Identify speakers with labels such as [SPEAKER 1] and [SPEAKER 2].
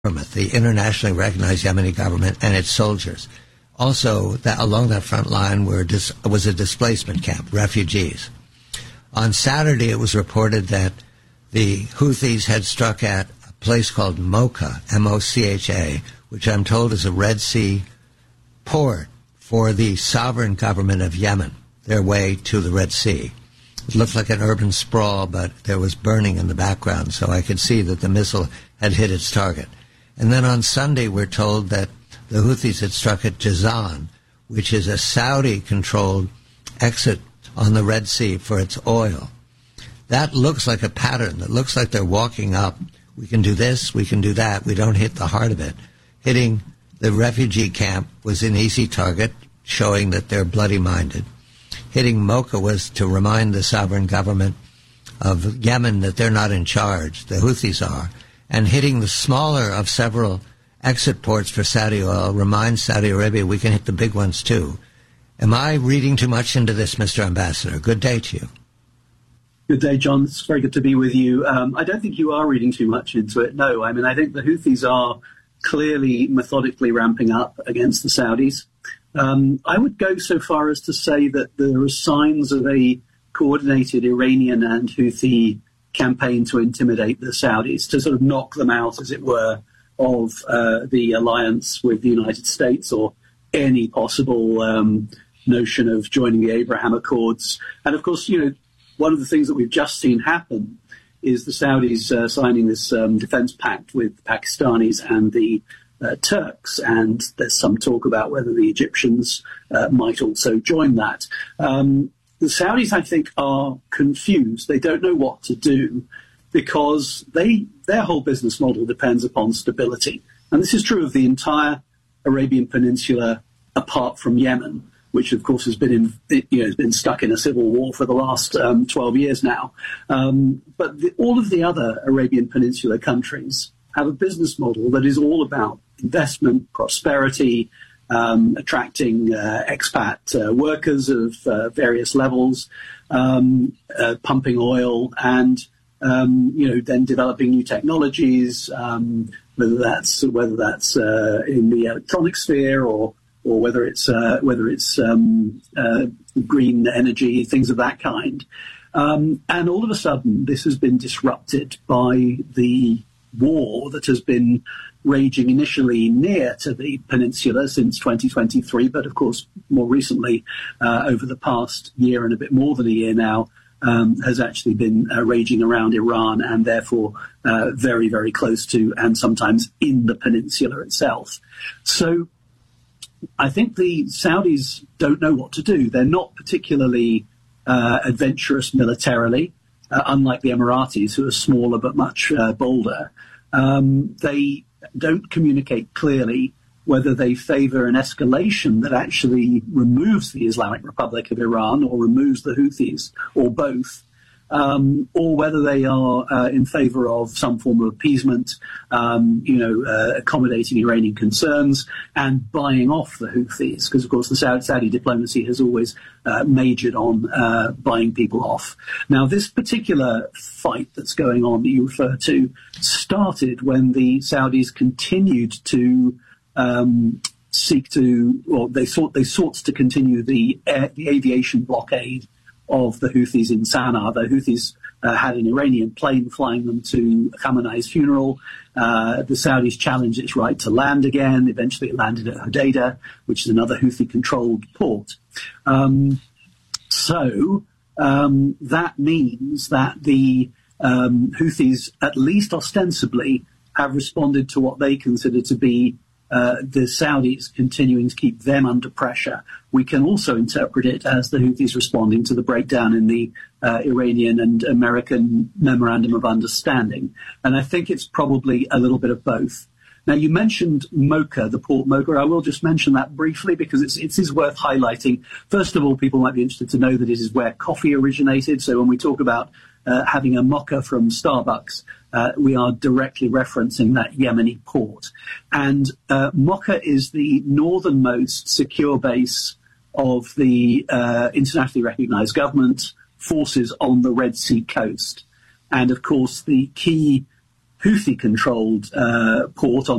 [SPEAKER 1] the internationally recognized Yemeni government, and its soldiers. Also, along that front line was a displacement camp, refugees. On Saturday, it was reported that the Houthis had struck at a place called Mocha, M-O-C-H-A, which I'm told is a Red Sea port for the sovereign government of Yemen, their way to the Red Sea. It looked like an urban sprawl, but there was burning in the background, so I could see that the missile had hit its target. And then on Sunday, we're told that the Houthis had struck at Jazan, which is a Saudi-controlled exit on the Red Sea for its oil. That looks like a pattern. That looks like they're walking up. We can do this, we can do that. We don't hit the heart of it. Hitting the refugee camp was an easy target, showing that they're bloody-minded. Hitting Mocha was to remind the sovereign government of Yemen that they're not in charge. The Houthis are. And hitting the smaller of several exit ports for Saudi oil reminds Saudi Arabia we can hit the big ones too. Am I reading too much into this, Mr. Ambassador? Good day to you.
[SPEAKER 2] Good day, John. It's very good to be with you. I don't think you are reading too much into it. No, I mean, I think the Houthis are clearly methodically ramping up against the Saudis. I would go so far as to say that there are signs of a coordinated Iranian and Houthi campaign to intimidate the Saudis, to sort of knock them out, as it were, of the alliance with the United States or any possible notion of joining the Abraham Accords. And of course, one of the things that we've just seen happen is the Saudis signing this defense pact with the Pakistanis and the Turks, and there's some talk about whether the Egyptians might also join that. The Saudis, I think, are confused. They don't know what to do because their whole business model depends upon stability. And this is true of the entire Arabian Peninsula apart from Yemen, which, of course, has been stuck in a civil war for the last 12 years now. But all of the other Arabian Peninsula countries have a business model that is all about investment, prosperity, attracting expat workers of various levels, pumping oil, and then developing new technologies, whether that's in the electronic sphere or whether it's green energy, things of that kind. And all of a sudden, this has been disrupted by the war that has been raging initially near to the peninsula since 2023, but of course more recently, over the past year and a bit more than a year now, has actually been raging around Iran and therefore very, very close to and sometimes in the peninsula itself. So I think the Saudis don't know what to do. They're not particularly adventurous militarily, unlike the Emiratis, who are smaller but much bolder. They don't communicate clearly whether they favor an escalation that actually removes the Islamic Republic of Iran or removes the Houthis, or both, or whether they are in favor of some form of appeasement, accommodating Iranian concerns and buying off the Houthis, because, of course, the Saudi diplomacy has always majored on buying people off. Now, this particular fight that's going on that you refer to started when the Saudis continued to they sought to continue the aviation blockade of the Houthis in Sana'a. The Houthis had an Iranian plane flying them to Khamenei's funeral. The Saudis challenged its right to land again. Eventually it landed at Hodeidah, which is another Houthi-controlled port. So that means that the Houthis, at least ostensibly, have responded to what they consider to be the Saudis continuing to keep them under pressure. We can also interpret it as the Houthis responding to the breakdown in the Iranian and American Memorandum of Understanding. And I think it's probably a little bit of both. Now, you mentioned Mocha, the port Mocha. I will just mention that briefly because it is worth highlighting. First of all, people might be interested to know that it is where coffee originated. So when we talk about having a mocha from Starbucks, we are directly referencing that Yemeni port. And Mocha is the northernmost secure base of the internationally recognized government forces on the Red Sea coast. And, of course, the key Houthi-controlled port on